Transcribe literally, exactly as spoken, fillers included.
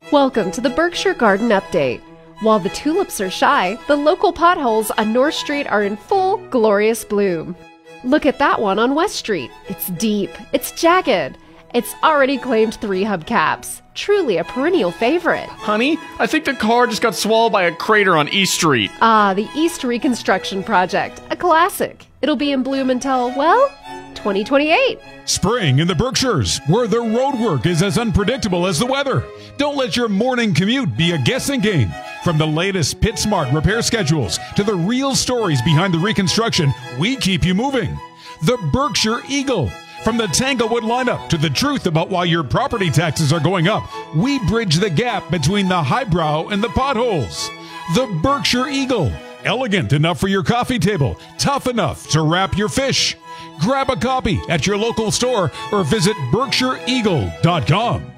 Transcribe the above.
Welcome to the Berkshire Garden Update. While the tulips are shy, the local potholes on North Street are in full, glorious bloom. Look at that one on West Street. It's deep, it's jagged. It's already claimed three hubcaps. Truly a perennial favorite. Honey, I think the car just got swallowed by a crater on East Street. Ah, the East Reconstruction Project, a classic. It'll be in bloom until, well, twenty twenty-eight. Spring in the Berkshires, where the roadwork is as unpredictable as the weather. Don't let your morning commute be a guessing game. From the latest PitSmart repair schedules to the real stories behind the reconstruction, we keep you moving. The Berkshire Eagle. From the Tanglewood lineup to the truth about why your property taxes are going up, we bridge the gap between the highbrow and the potholes. The Berkshire Eagle. Elegant enough for your coffee table, tough enough to wrap your fish. Grab a copy at your local store or visit berkshire eagle dot com.